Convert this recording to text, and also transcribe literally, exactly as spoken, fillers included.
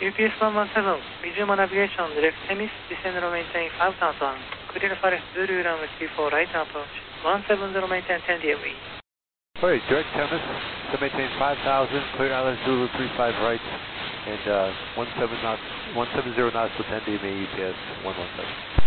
U P S one one seven, Visual Navigation, direct Temis, descend and maintain five thousand, clear Forest Zulu runway three four, right approach, one seven zero, maintain ten D M E. Alright, direct Temis, to maintain five thousand, clear Island Zulu three five right, and uh, one seven knots, one seven zero knots to ten D M E U P S one one seven.